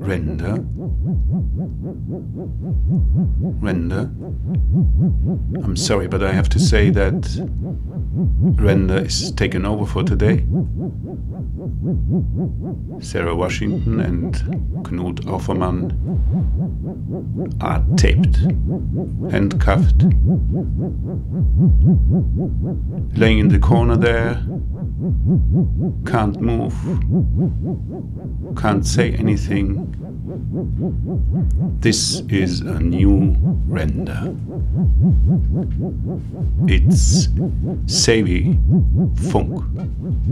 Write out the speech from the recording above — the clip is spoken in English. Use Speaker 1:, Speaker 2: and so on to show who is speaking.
Speaker 1: Render. I'm sorry, but I have to say that Render is taken over for today. Sarah Washington and Knut Offermann are taped, handcuffed, laying in the corner there, can't move, can't say anything. This is a new Render. It's Savvy Funk.